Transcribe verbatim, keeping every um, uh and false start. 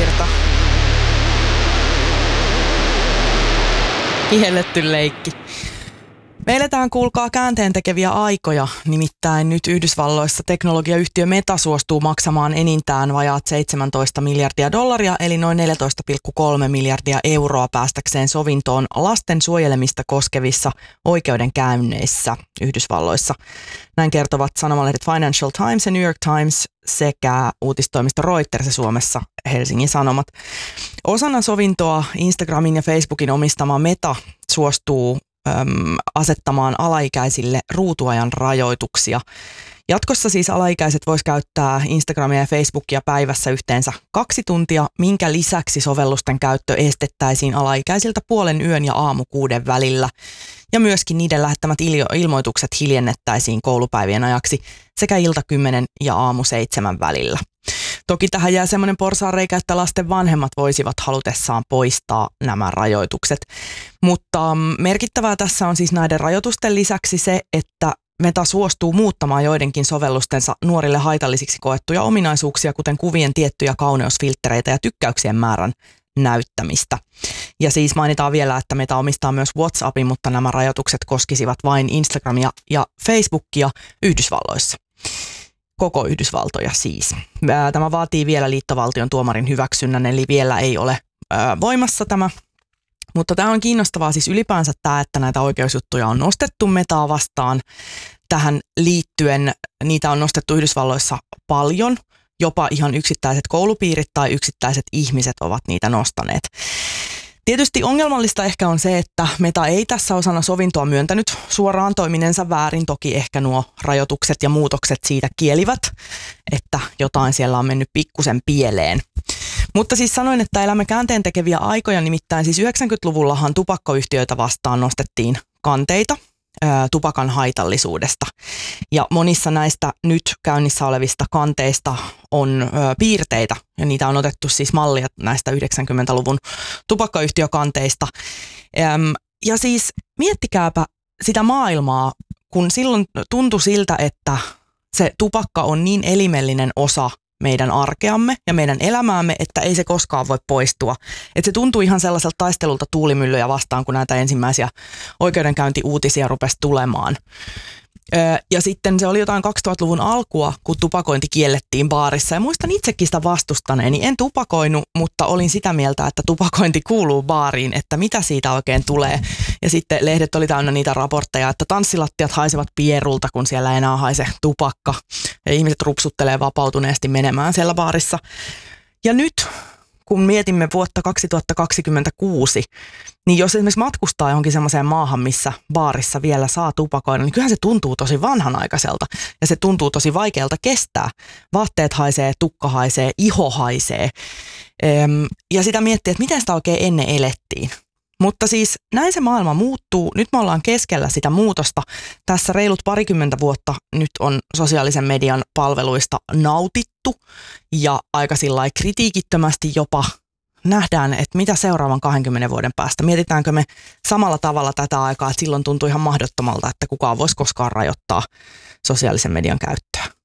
Virta. Kihelletty leikki. Me eletään, kuulkaa, käänteentekeviä aikoja, nimittäin nyt Yhdysvalloissa teknologiayhtiö Meta suostuu maksamaan enintään vajaat seitsemäntoista miljardia dollaria, eli noin neljätoista pilkku kolme miljardia euroa päästäkseen sovintoon lasten suojelemista koskevissa oikeudenkäynneissä Yhdysvalloissa. Näin kertovat sanomalehdet Financial Times ja New York Times sekä uutistoimisto Reuters ja Suomessa Helsingin Sanomat. Osana sovintoa Instagramin ja Facebookin omistama Meta suostuu asettamaan alaikäisille ruutuajan rajoituksia. Jatkossa siis alaikäiset vois käyttää Instagramia ja Facebookia päivässä yhteensä kaksi tuntia, minkä lisäksi sovellusten käyttö estettäisiin alaikäisiltä puolen yön ja aamu kuuden välillä. Ja myöskin niiden lähettämät iljo- ilmoitukset hiljennettäisiin koulupäivien ajaksi sekä ilta kymmenen ja aamu seitsemän välillä. Toki tähän jää semmoinen porsaanreikä, että lasten vanhemmat voisivat halutessaan poistaa nämä rajoitukset. Mutta merkittävää tässä on siis näiden rajoitusten lisäksi se, että Meta suostuu muuttamaan joidenkin sovellustensa nuorille haitallisiksi koettuja ominaisuuksia, kuten kuvien tiettyjä kauneusfilttereitä ja tykkäyksien määrän näyttämistä. Ja siis mainitaan vielä, että Meta omistaa myös WhatsAppin, mutta nämä rajoitukset koskisivat vain Instagramia ja Facebookia Yhdysvalloissa. Koko Yhdysvaltoja siis. Tämä vaatii vielä liittovaltion tuomarin hyväksynnän, eli vielä ei ole voimassa tämä. Mutta tämä on kiinnostavaa siis ylipäänsä tämä, että näitä oikeusjuttuja on nostettu Metaa vastaan. Tähän liittyen niitä on nostettu Yhdysvalloissa paljon. Jopa ihan yksittäiset koulupiirit tai yksittäiset ihmiset ovat niitä nostaneet. Tietysti ongelmallista ehkä on se, että Meta ei tässä osana sovintoa myöntänyt suoraan toiminensa väärin. Toki ehkä nuo rajoitukset ja muutokset siitä kielivät, että jotain siellä on mennyt pikkusen pieleen. Mutta siis sanoin, että elämme käänteentekeviä aikoja, nimittäin siis yhdeksänkymmentäluvullahan tupakkoyhtiöitä vastaan nostettiin kanteita ää, tupakan haitallisuudesta. Ja monissa näistä nyt käynnissä olevista kanteista on ää, piirteitä, ja niitä on otettu siis mallia näistä yhdeksänkymmentäluvun tupakkoyhtiökanteista. Äm, ja siis miettikääpä sitä maailmaa, kun silloin tuntui siltä, että se tupakka on niin elimellinen osa meidän arkeamme ja meidän elämäämme, että ei se koskaan voi poistua. Että se tuntuu ihan sellaiselta taistelulta tuulimyllyjä vastaan, kun näitä ensimmäisiä oikeudenkäyntiuutisia rupesi tulemaan. Ja sitten se oli jotain kaksituhattaluvun alkua, kun tupakointi kiellettiin baarissa. Ja muistan itsekin sitä vastustaneeni. En tupakoinut, mutta olin sitä mieltä, että tupakointi kuuluu baariin, että mitä siitä oikein tulee. Ja sitten lehdet oli täynnä niitä raportteja, että tanssilattiat haisevat pierulta, kun siellä ei enää haise tupakka. Ja ihmiset rupsuttelee vapautuneesti menemään siellä baarissa. Ja nyt, kun mietimme vuotta kaksituhattakaksikymmentäkuusi, niin jos esimerkiksi matkustaa johonkin semmoiseen maahan, missä baarissa vielä saa tupakoida, niin kyllähän se tuntuu tosi vanhanaikaiselta ja se tuntuu tosi vaikealta kestää. Vaatteet haisee, tukka haisee, iho haisee ja sitä miettii, että miten sitä oikein ennen elettiin. Mutta siis näin se maailma muuttuu. Nyt me ollaan keskellä sitä muutosta. Tässä reilut parikymmentä vuotta nyt on sosiaalisen median palveluista nautittu ja aika sillai kritiikittömästi jopa nähdään, että mitä seuraavan kahdenkymmenen vuoden päästä. Mietitäänkö me samalla tavalla tätä aikaa, että silloin tuntui ihan mahdottomalta, että kukaan voisi koskaan rajoittaa sosiaalisen median käyttöä.